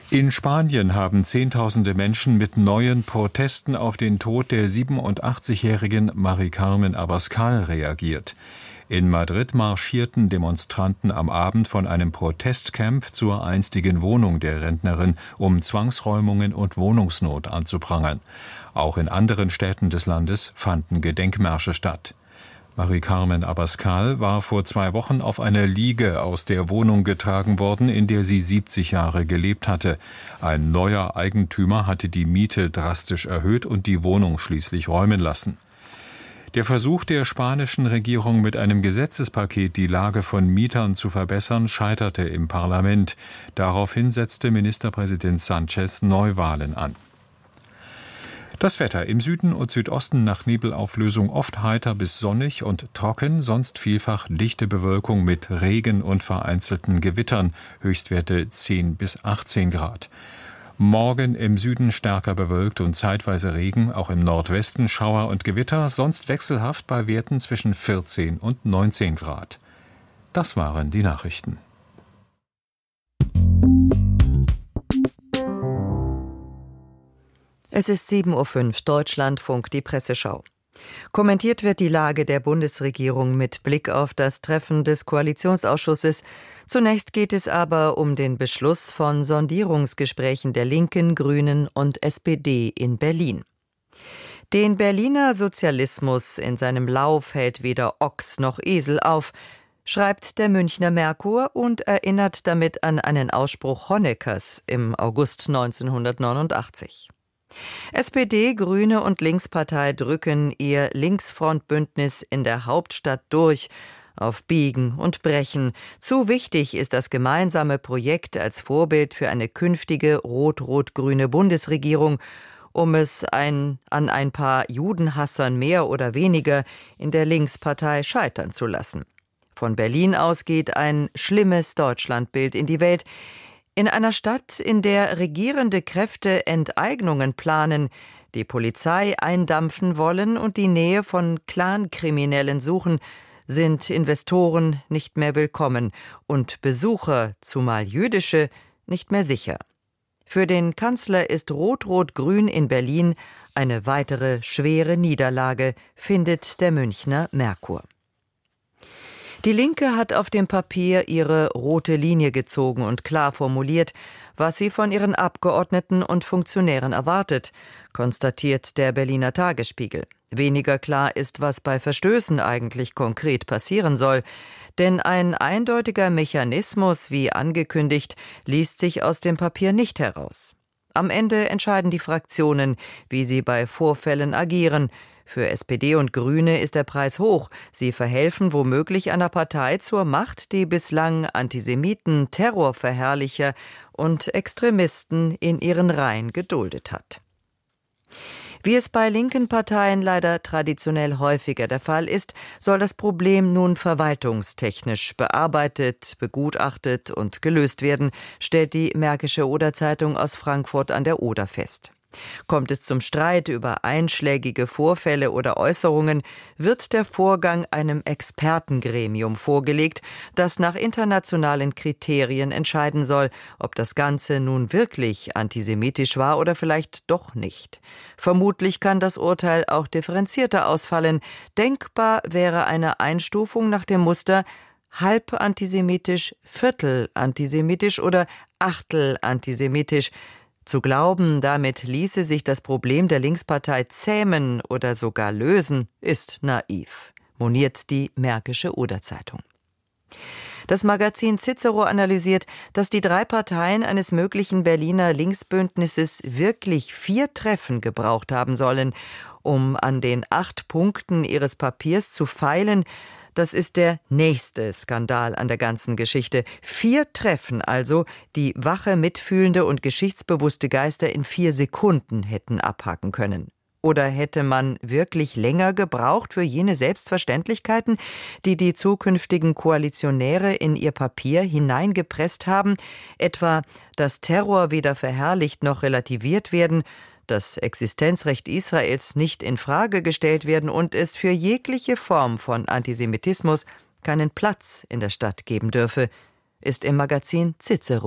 In Spanien haben Zehntausende Menschen mit neuen Protesten auf den Tod der 87-jährigen Mari Carmen Abascal reagiert. In Madrid marschierten Demonstranten am Abend von einem Protestcamp zur einstigen Wohnung der Rentnerin, um Zwangsräumungen und Wohnungsnot anzuprangern. Auch in anderen Städten des Landes fanden Gedenkmärsche statt. Mari Carmen Abascal war vor 2 Wochen auf einer Liege aus der Wohnung getragen worden, in der sie 70 Jahre gelebt hatte. Ein neuer Eigentümer hatte die Miete drastisch erhöht und die Wohnung schließlich räumen lassen. Der Versuch der spanischen Regierung, mit einem Gesetzespaket die Lage von Mietern zu verbessern, scheiterte im Parlament. Daraufhin setzte Ministerpräsident Sánchez Neuwahlen an. Das Wetter: im Süden und Südosten nach Nebelauflösung oft heiter bis sonnig und trocken, sonst vielfach dichte Bewölkung mit Regen und vereinzelten Gewittern, Höchstwerte 10 bis 18 Grad. Morgen im Süden stärker bewölkt und zeitweise Regen, auch im Nordwesten Schauer und Gewitter, sonst wechselhaft bei Werten zwischen 14 und 19 Grad. Das waren die Nachrichten. Es ist 7:05 Uhr, Deutschlandfunk, die Presseschau. Kommentiert wird die Lage der Bundesregierung mit Blick auf das Treffen des Koalitionsausschusses. Zunächst geht es aber um den Beschluss von Sondierungsgesprächen der Linken, Grünen und SPD in Berlin. Den Berliner Sozialismus in seinem Lauf hält weder Ochs noch Esel auf, schreibt der Münchner Merkur und erinnert damit an einen Ausspruch Honeckers im August 1989. SPD, Grüne und Linkspartei drücken ihr Linksfrontbündnis in der Hauptstadt durch, auf Biegen und Brechen. Zu wichtig ist das gemeinsame Projekt als Vorbild für eine künftige rot-rot-grüne Bundesregierung, um es an ein paar Judenhassern mehr oder weniger in der Linkspartei scheitern zu lassen. Von Berlin aus geht ein schlimmes Deutschlandbild in die Welt. In einer Stadt, in der regierende Kräfte Enteignungen planen, die Polizei eindampfen wollen und die Nähe von Clankriminellen suchen, sind Investoren nicht mehr willkommen und Besucher, zumal jüdische, nicht mehr sicher. Für den Kanzler ist Rot-Rot-Grün in Berlin eine weitere schwere Niederlage, findet der Münchner Merkur. Die Linke hat auf dem Papier ihre rote Linie gezogen und klar formuliert, was sie von ihren Abgeordneten und Funktionären erwartet, konstatiert der Berliner Tagesspiegel. Weniger klar ist, was bei Verstößen eigentlich konkret passieren soll, denn ein eindeutiger Mechanismus, wie angekündigt, liest sich aus dem Papier nicht heraus. Am Ende entscheiden die Fraktionen, wie sie bei Vorfällen agieren. Für SPD und Grüne ist der Preis hoch. Sie verhelfen womöglich einer Partei zur Macht, die bislang Antisemiten, Terrorverherrlicher und Extremisten in ihren Reihen geduldet hat. Wie es bei linken Parteien leider traditionell häufiger der Fall ist, soll das Problem nun verwaltungstechnisch bearbeitet, begutachtet und gelöst werden, stellt die Märkische Oder-Zeitung aus Frankfurt an der Oder fest. Kommt es zum Streit über einschlägige Vorfälle oder Äußerungen, wird der Vorgang einem Expertengremium vorgelegt, das nach internationalen Kriterien entscheiden soll, ob das Ganze nun wirklich antisemitisch war oder vielleicht doch nicht. Vermutlich kann das Urteil auch differenzierter ausfallen. Denkbar wäre eine Einstufung nach dem Muster halb antisemitisch, Viertel antisemitisch oder Achtel antisemitisch. Zu glauben, damit ließe sich das Problem der Linkspartei zähmen oder sogar lösen, ist naiv, moniert die Märkische Oder-Zeitung. Das Magazin Cicero analysiert, dass die 3 Parteien eines möglichen Berliner Linksbündnisses wirklich 4 Treffen gebraucht haben sollen, um an den 8 Punkten ihres Papiers zu feilen. Das ist der nächste Skandal an der ganzen Geschichte. 4 Treffen also, die wache, mitfühlende und geschichtsbewusste Geister in 4 Sekunden hätten abhaken können. Oder hätte man wirklich länger gebraucht für jene Selbstverständlichkeiten, die die zukünftigen Koalitionäre in ihr Papier hineingepresst haben, etwa, dass Terror weder verherrlicht noch relativiert werden, das Existenzrecht Israels nicht in Frage gestellt werden und es für jegliche Form von Antisemitismus keinen Platz in der Stadt geben dürfe, ist im Magazin Cicero